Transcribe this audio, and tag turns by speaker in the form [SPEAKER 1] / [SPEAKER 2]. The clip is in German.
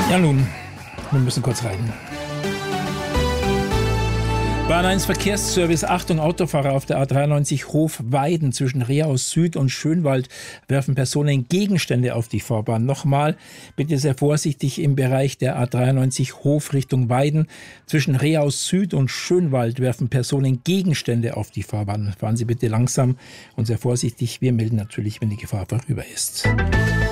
[SPEAKER 1] Ja nun, wir müssen kurz rein. Bahn 1 Verkehrsservice, Achtung, Autofahrer auf der A93 Hofweiden zwischen Rehaus Süd und Schönwald werfen Personen Gegenstände auf die Fahrbahn. Nochmal, bitte sehr vorsichtig im Bereich der A93 Hof Richtung Weiden. Zwischen Rehaus Süd und Schönwald werfen Personen Gegenstände auf die Fahrbahn. Fahren Sie bitte langsam und sehr vorsichtig. Wir melden natürlich, wenn die Gefahr vorüber ist.